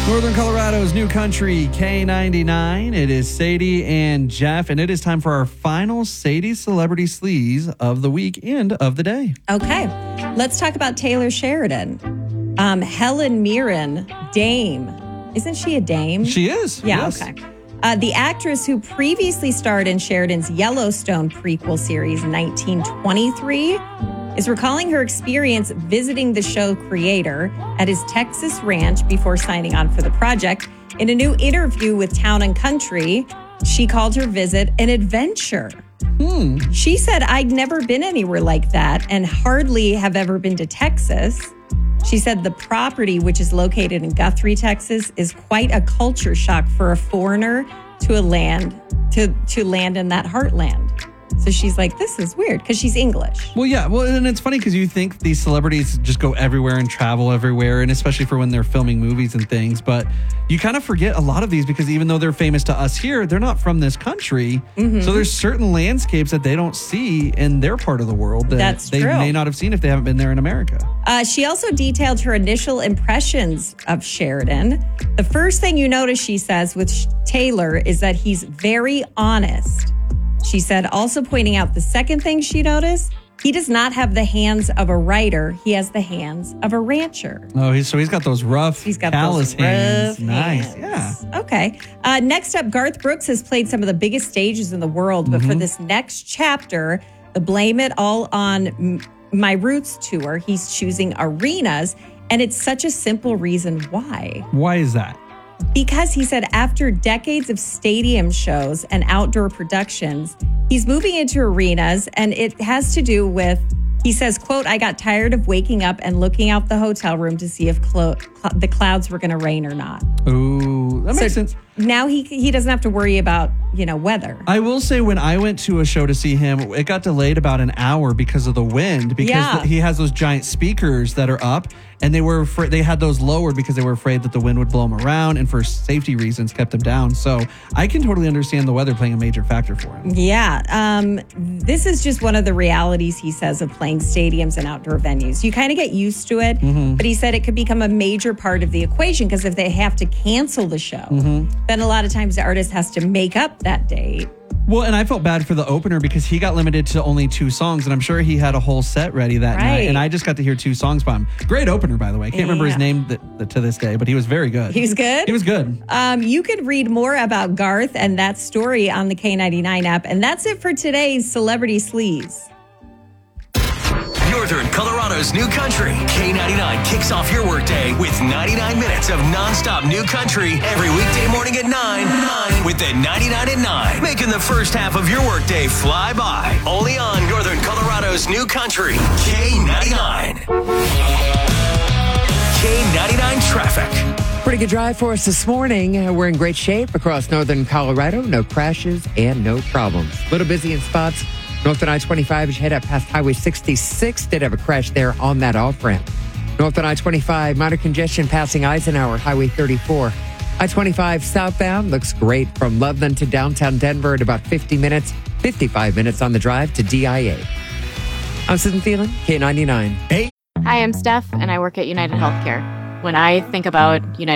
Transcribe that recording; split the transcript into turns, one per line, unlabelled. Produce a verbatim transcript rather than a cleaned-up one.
Northern Colorado's new country, K ninety-nine. It is Sadie and Jeff, and it is time for our final Sadie Celebrity Sleaze of the week and of the day.
Okay, let's talk about Taylor Sheridan. Um, Helen Mirren, Dame. Isn't she a dame?
She is.
Yeah,
yes.
okay. Uh, the actress who previously starred in Sheridan's Yellowstone prequel series, nineteen twenty-three, is recalling her experience visiting the show creator at his Texas ranch before signing on for the project. In a new interview with Town and Country, she called her visit an adventure.
Hmm.
She said, "I'd never been anywhere like that and hardly have ever been to Texas." She said the property, which is located in Guthrie, Texas, is quite a culture shock for a foreigner to a land to, to land in that heartland. So she's like, this is weird because she's English.
Well, yeah. Well, and it's funny because you think these celebrities just go everywhere and travel everywhere, and especially for when they're filming movies and things. But you kind of forget a lot of these because even though they're famous to us here, they're not from this country. Mm-hmm. So there's certain landscapes that they don't see in their part of the world that
That's
they
true.
may not have seen if they haven't been there in America.
Uh, she also detailed her initial impressions of Sheridan. The first thing you notice, she says, with Taylor is that he's very honest. She said, also pointing out the second thing she noticed, he does not have the hands of a writer. He has the hands of a rancher.
Oh, he's, so he's got those rough,
he's got
callous
those rough
hands.
hands.
Nice, yeah.
Okay. Uh, next up, Garth Brooks has played some of the biggest stages in the world, but mm-hmm. for this next chapter, the Blame It All on M- My Roots tour, he's choosing arenas, and it's such a simple reason why.
Why is that?
Because he said after decades of stadium shows and outdoor productions, he's moving into arenas, and it has to do with, he says, quote, "I got tired of waking up and looking out the hotel room to see if clo- cl- the clouds were going to rain or not."
Ooh, that makes
so
sense.
Now he he doesn't have to worry about, you know, weather.
I will say when I went to a show to see him, it got delayed about an hour because of the wind, because
yeah.
he has those giant speakers that are up, and they were afraid, they had those lowered because they were afraid that the wind would blow them around, and for safety reasons kept them down. So I can totally understand the weather playing a major factor for him.
Yeah. Um, this is just one of the realities, he says, of playing stadiums and outdoor venues. You kind of get used to it, mm-hmm. but he said it could become a major part of the equation because if they have to cancel the show, mm-hmm. then a lot of times the artist has to make up that date.
Well, and I felt bad for the opener because he got limited to only two songs, and I'm sure he had a whole set ready that
right.
night, and I just got to hear two songs by him. Great opener, by the way. I can't yeah. remember his name th- th- to this day, but he was very good.
He was good?
He was good.
Um, you could read more about Garth and that story on the K ninety-nine app, and that's it for today's Celebrity Sleaze.
Northern Colorado's new country. K ninety-nine kicks off your workday with ninety-nine minutes of nonstop new country every weekday morning at nine. nine with the ninety-nine at nine, making the first half of your workday fly by. Only on Northern Colorado's new country. K ninety-nine. K ninety-nine traffic.
Pretty good drive for us this morning. We're in great shape across Northern Colorado. No crashes and no problems. A little busy in spots. North on I twenty-five as you head up past Highway sixty-six. Did have a crash there on that off-ramp. North on I twenty-five, minor congestion passing Eisenhower, Highway thirty-four. I twenty-five southbound looks great from Loveland to downtown Denver at about fifty minutes. fifty-five minutes on the drive to D I A. I'm Susan Thielen, K ninety-nine.
Hey.
Hi, I'm Steph, and I work at United Healthcare. When I think about United